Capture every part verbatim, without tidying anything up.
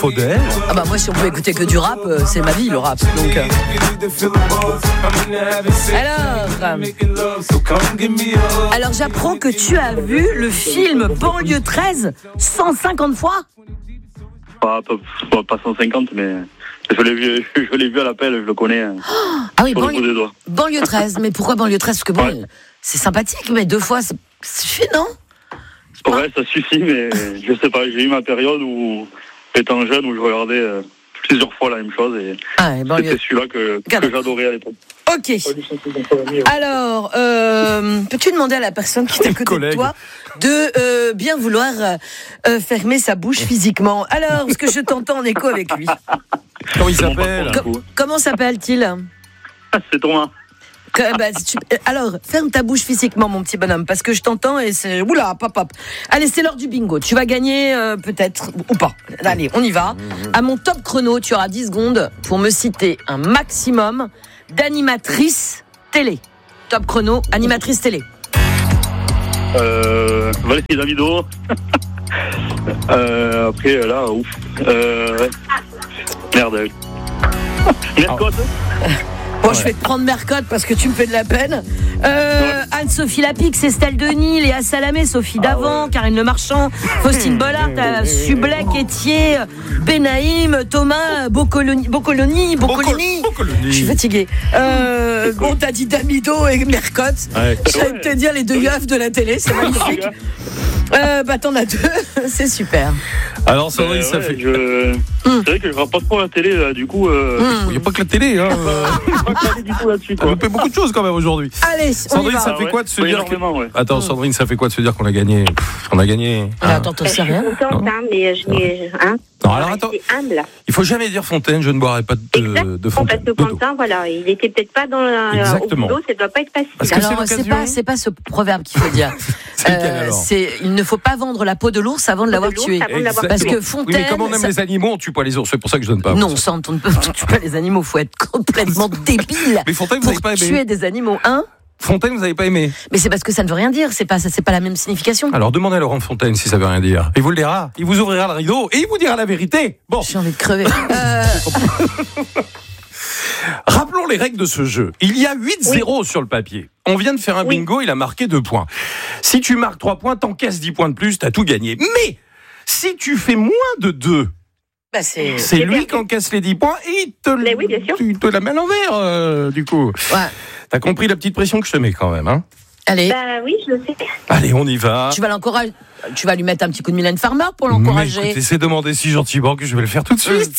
Faudel. Ah bah moi si on pouvait écouter que du rap, euh, c'est ma vie le rap. Donc euh... alors, alors j'apprends que tu as vu le film Banlieue treize cent cinquante fois. Pas, pas, pas cent cinquante, mais je l'ai vu, je l'ai vu à l'appel, je le connais. Oh, ah oui, banlieue, banlieue treize. Mais pourquoi Banlieue treize? Parce que bon, ouais. C'est sympathique, mais deux fois, ça suffit, non? Ouais, ça suffit, mais je sais pas. J'ai eu ma période où, étant jeune, où je regardais euh, plusieurs fois la même chose et ah, et banlieue... c'était celui-là que, que j'adorais à l'époque. Ok. Alors, euh, peux-tu demander à la personne qui est à côté de toi de euh, bien vouloir euh, fermer sa bouche physiquement? Alors, parce que je t'entends en écho avec lui. Comment il s'appelle? Com- Comment s'appelle-t-il? C'est Thomas. Que, bah, tu... Alors, ferme ta bouche physiquement, mon petit bonhomme, parce que je t'entends et c'est... Oula, pop, pop. Allez, c'est l'heure du bingo. Tu vas gagner, euh, peut-être, ou pas. Allez, on y va. À mon top chrono, tu auras dix secondes pour me citer un maximum d'animatrices télé. Top chrono, animatrice télé. Euh, Valérie Damido. euh, après, là, ouf. Euh, merde. Mercotte. Bon, ouais. Je vais te prendre Mercotte parce que tu me fais de la peine. Euh, ouais. Anne-Sophie Lapix, Estelle Denis, Léa Salamé, Sophie ah Davant, ouais. Karine Le Marchand, Faustine Bollard, Sublec, Étier, Benaïm, Thomas, Boccoloni, Boccoloni, Boccolini. Je suis fatiguée. Euh, bon, t'as dit Damido et Mercotte. Ouais. J'allais te dire les deux yeufs de la télé, c'est magnifique. Euh, bah t'en as deux, c'est super. Alors Sandrine, euh, ça ouais, fait. Je... Mm. C'est vrai que je regarde pas trop la télé là, du coup. Euh... Mm. Il n'y a pas que la télé, hein. Il n'y a pas que la télé du coup là-dessus. Quoi. On fait beaucoup de choses quand même aujourd'hui. Allez, Sandrine, ça ah, fait ouais. quoi de se ouais, dire que... ouais. Attends, Sandrine, ça fait quoi de se dire qu'on a gagné? Pff, On a gagné. Ah, attends, t'en sais rien. Je suis contente, hein, mais je n'ai. Hein non, alors attends. Humble. Il faut jamais dire Fontaine, je ne boirai pas de, Exactement, de Fontaine. parce que Quentin, voilà, il était peut-être pas dans la, Exactement. au boulot, ça doit pas être facile. Parce que alors, c'est, c'est pas, c'est pas ce proverbe qu'il faut dire. c'est, euh, c'est il ne faut pas vendre la peau de l'ours avant de l'avoir tué. Parce que Fontaine. Oui, mais comme on aime ça... les animaux, on tue pas les ours. C'est pour ça que je donne pas. Non, ça, on ne tue pas les animaux. Faut être complètement débile. Mais Fontaine, vous pour n'avez pas aimé. Tuer des animaux, hein? Fontaine, vous n'avez pas aimé. Mais c'est parce que ça ne veut rien dire, c'est pas, c'est pas la même signification. Alors demandez à Laurent Fontaine si ça veut rien dire. Il vous le dira, il vous ouvrira le rideau et il vous dira la vérité. Bon. J'ai envie de crever. euh... Rappelons les règles de ce jeu. Il y a huit zéro oui. sur le papier. On vient de faire un oui. bingo, il a marqué deux points. Si tu marques trois points, t'encaisses dix points de plus, t'as tout gagné. Mais si tu fais moins de deux, bah c'est, c'est lui qui encaisse les dix points et il te, oui, tu te la met à l'envers, euh, du coup. Ouais. T'as compris la petite pression que je te mets quand même, hein? Allez. Bah oui, je le sais. Allez, on y va. Tu vas l'encourager. Tu vas lui mettre un petit coup de Mylène Farmer pour l'encourager. Mais écoutez, c'est demandé si gentiment que je vais le faire tout de suite.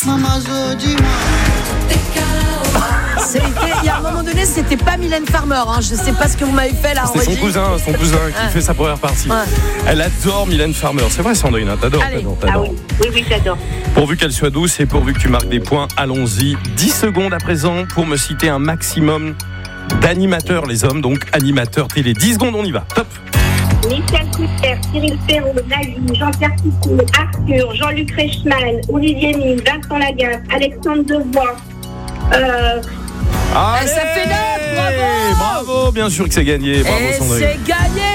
C'était, il y a un moment donné, c'était pas Mylène Farmer. Hein. Je sais pas ce que vous m'avez fait là. C'est son cousin, son cousin qui ouais. fait sa première partie. Ouais. Elle adore Mylène Farmer. C'est vrai, Sandrine, hein, t'adores, t'adores, t'adores. Ah oui, oui, oui, j'adore. Pourvu qu'elle soit douce et pourvu que tu marques des points, allons-y. dix secondes à présent pour me citer un maximum d'animateurs, les hommes, donc animateurs télé. dix secondes, on y va. Top. Michel Couster, Cyril Perrault, Nagui, Jean-Pierre Coucou, Arthur, Jean-Luc Reichmann, Olivier Mine, Vincent Lagaffe, Alexandre Devoix. Euh... Allez, ça fait neuf, bravo! Bravo, bien sûr que c'est gagné. Bravo, et Sandrine. C'est gagné!